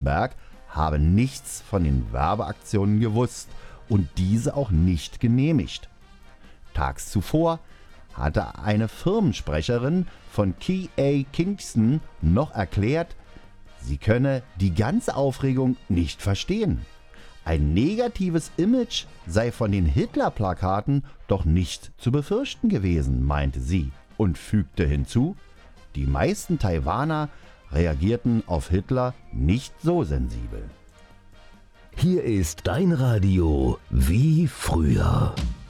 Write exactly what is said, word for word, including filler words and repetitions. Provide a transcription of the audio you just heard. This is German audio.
Friedberg habe nichts von den Werbeaktionen gewusst und diese auch nicht genehmigt. Tags zuvor hatte eine Firmensprecherin von K A. Kingston noch erklärt, sie könne die ganze Aufregung nicht verstehen. Ein negatives Image sei von den Hitler-Plakaten doch nicht zu befürchten gewesen, meinte sie und fügte hinzu, die meisten Taiwaner reagierten auf Hitler nicht so sensibel. Hier ist dein Radio wie früher.